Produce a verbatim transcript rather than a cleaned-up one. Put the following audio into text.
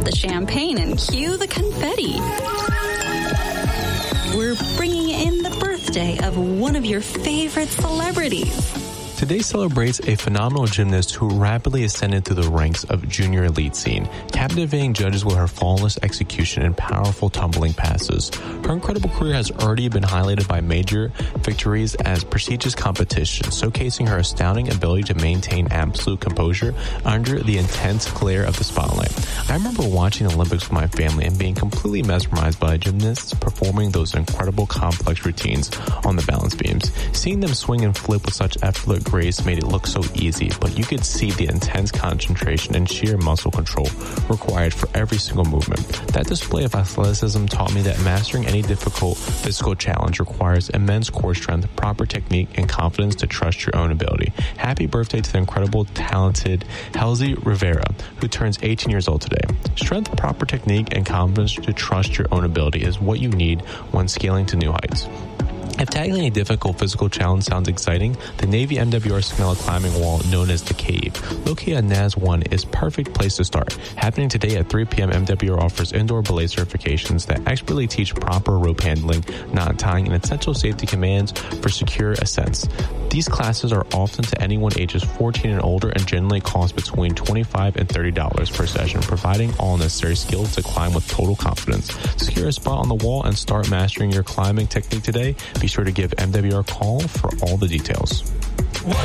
the champagne and cue the confetti. We're bringing in the birthday of one of your favorite celebrities. Today celebrates a phenomenal gymnast who rapidly ascended through the ranks of junior elite scene, captivating judges with her flawless execution and powerful tumbling passes. Her incredible career has already been highlighted by major victories as prestigious competitions, showcasing her astounding ability to maintain absolute composure under the intense glare of the spotlight. I remember watching the Olympics with my family and being completely mesmerized by gymnasts performing those incredible complex routines on the balance beams. Seeing them swing and flip with such effortless grace made it look so easy, but you could see the intense concentration and sheer muscle control required for every single movement. That display of athleticism taught me that mastering any difficult physical challenge requires immense core strength, proper technique, and confidence to trust your own ability. Happy birthday to the incredible, talented Halsey Rivera, who turns eighteen years old today. Strength, proper technique, and confidence to trust your own ability is what you need when scaling to new heights. If tackling a difficult physical challenge sounds exciting, the Navy M W R Signaler climbing wall known as The Cave, located at N A S one, is a perfect place to start. Happening today at three p.m., M W R offers indoor belay certifications that expertly teach proper rope handling, knot tying, and essential safety commands for secure ascents. These classes are often to anyone ages fourteen and older and generally cost between twenty-five dollars and thirty dollars per session, providing all necessary skills to climb with total confidence. Secure a spot on the wall and start mastering your climbing technique today. Be sure to give M W R a call for all the details.